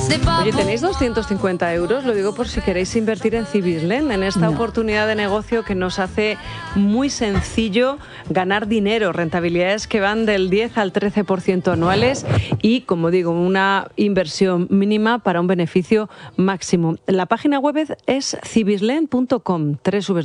Oye, ¿tenéis 250 euros? Lo digo por si queréis invertir en Cibislen, en esta oportunidad de negocio que nos hace muy sencillo ganar dinero, rentabilidades que van del 10 al 13% anuales y, como digo, una inversión mínima para un beneficio máximo. La página web es cibislen.com,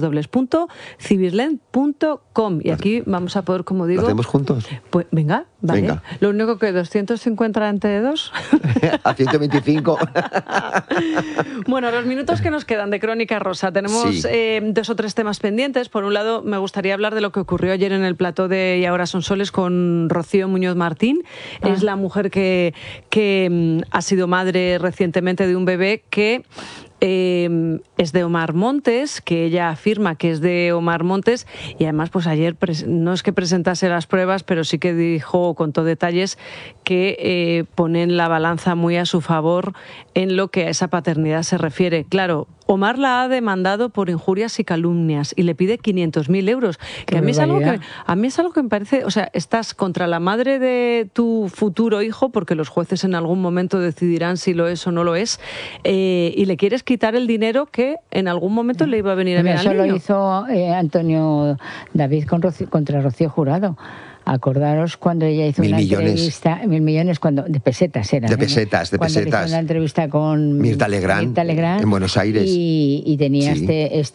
www.cibislen.com, y aquí vamos a poder, como digo... ¿Lo hacemos juntos? Pues venga, vale. Venga. Lo único que 250 entre dos... A 125. Bueno, los minutos que nos quedan de Crónica Rosa, tenemos dos o tres temas pendientes. Por un lado, me gustaría hablar de lo que ocurrió ayer en el plató de Y ahora son soles con Rocío Muñoz Martín. Es la mujer que ha sido madre recientemente de un bebé que... es de Omar Montes, que ella afirma que es de Omar Montes, y además pues ayer no es que presentase las pruebas, pero sí que dijo, contó detalles que ponen la balanza muy a su favor en lo que a esa paternidad se refiere. Claro, Omar la ha demandado por injurias y calumnias y le pide 500.000 euros. Que a mí es algo que me parece, o sea, estás contra la madre de tu futuro hijo, porque los jueces en algún momento decidirán si lo es o no lo es, y le quieres quitar el dinero que en algún momento le iba a venir a bien al niño. Eso lo hizo Antonio David contra Rocío Jurado. Acordaros cuando ella hizo una entrevista, 1.000 millones, de pesetas eran. De pesetas. Cuando hizo una entrevista con Mirta Legrand en Buenos Aires. Y tenía